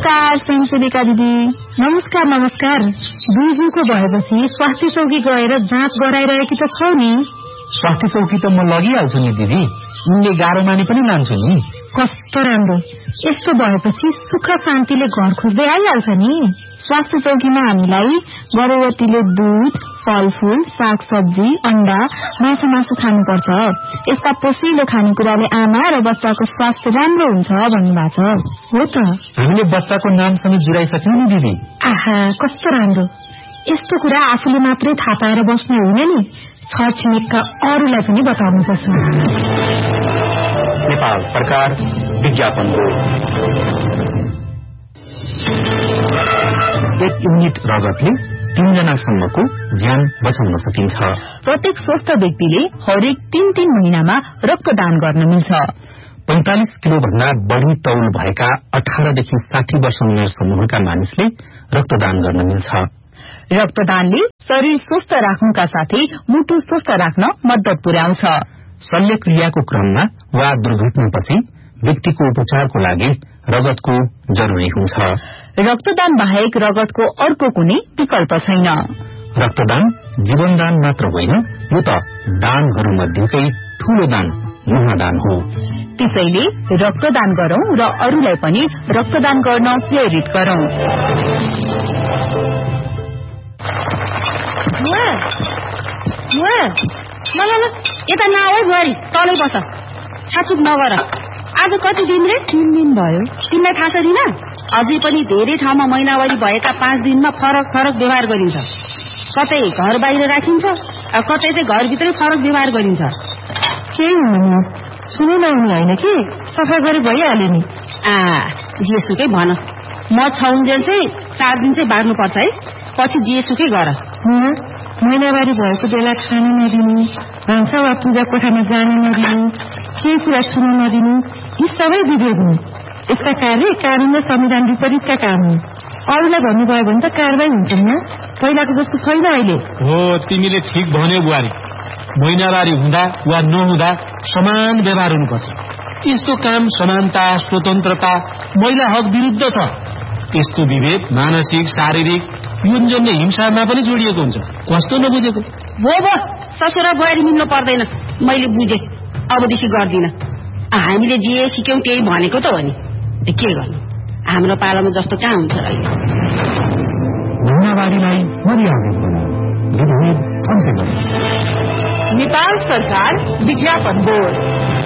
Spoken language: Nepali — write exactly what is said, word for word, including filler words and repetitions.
नमस्कार स्वयंसेविका दिदी। नमस्कार नमस्कार। दुईजनको भएपछि स्वास्थ्य चौकी गएर जाँच गराइरहेकी त छौ नि? स्वास्थ्य चौकी त म लगिहाल्छु नि दिदी, उनले गाह्रो माने पनि लान्छु नि। कस्तो राम्रो, यस्तो भएपछि सुख शान्तिले घर खोज्दै आइहाल्छ नि। स्वास्थ्य चौकीमा हामीलाई गर्भवतीले दूध, फलफूल, साग सब्जी, अंडा, माछा मासु खानुपर्छ। यस्ता पोषिलो खानेकुराले आमा र बच्चाको स्वास्थ्य राम्रो हुन्छ भन्नुभएको छ। हो त, हामीले बच्चाको नाम समेत जुराइसक्यौं नि दिदी। आहा कस्तो राम्रो। यस्तो कुरा आफूले मात्रै थाहा पाएर बस्नु होइन नि, छरछिमेकका अरूलाई पनि बताउनुपर्छ। नेपाल सरकार विज्ञापन बोर्ड। एक युनिट रगतले तीनजनासम्मको ज्यान बचाउन सकिन्छ। प्रत्येक स्वस्थ व्यक्तिले हरेक तीन तीन महिनामा रक्तदान गर्न मिल्छ। पैंतालिस किलो भन्दा बढ़ी तौल भएका अठारदेखि साठी वर्ष उमेर समूहका मानिसले रक्तदान गर्न मिल्छ। रक्तदानले शरीर स्वस्थ राख्नुका साथै मुटु स्वस्थ राख्न मद्दत पुर्याउँछ। शल्यक्रियाको क्रममा वा दुर्घटनापछि व्यक्तिको उपचारको लागि रगतको जरूरी हुन्छ। रक्तदान बाहेक रगतको अर्को कुनै विकल्प छैन। रक्तदान जीवनदान मात्र होइन, यो त दानहरूमध्येकै ठूलो दान महादान हो। त्यसैले रक्तदान गरौं र अरूलाई पनि रक्तदान गर्न प्रेरित गरौं। यता नआऊ बुहारी, तलै बस, छाचुक नगर। आज कति दिन रे? तीन दिन भयो। तिमीलाई थाहा छ दिना? अझै पनि धेरै ठाउँमा महिनावारी भएका पाँच दिनमा फरक फरक व्यवहार गरिन्छ। कतै घर बाहिर राखिन्छ, कतै चाहिँ घरभित्रै फरक व्यवहार गरिन्छ। केही हुनु सुने नहुने होइन कि, सफा गरे भइहाल्यो नि। आ जेसुकै भन, म छौन्जेल चाहिँ चार दिन चाहिँ बार्नुपर्छ है, पछि जेसुकै गर। महिनावारी भएको बेला खानु नदिनु, भान्सा वा पूजा कोठामा जानु नदिनु, केही कुरा छुनु नदिनु, यी सबै विभेद हुन्। यस्ता कार्य कानून र संविधान विपरीतका काम हुन्। अरूलाई भन्नुभयो भने त कारवाही हुन्छ नि, पहिलाको जस्तो छैन अहिले। हो, तिमीले ठिक भन्यौ बुहारी। महिनावारी हुँदा वा नहुँदा समान व्यवहार हुनुपर्छ। यस्तो काम समानता, स्वतन्त्रता, महिला हक विरुद्ध छ। यस्तो विभेद मानसिक, शारीरिक, यौनजन्य हिंसामा पनि जोडिएको हुन्छ। कस्तो नबुझेको? भो भो, ससुरा बुहारी मिल्नु पर्दैन। मैले बुझे, अबदेखि गर्दिन। हामीले जे सिक्यौं त्यही भनेको त हो नि, के गर्नु, हाम्रो पालामा जस्तो कहाँ हुन्छ र अहिले। महिनावारीलाई मर्यादित बनाऊ, विभेद अन्त्य गर्नु। नेपाल सरकार विज्ञापन बोर्ड।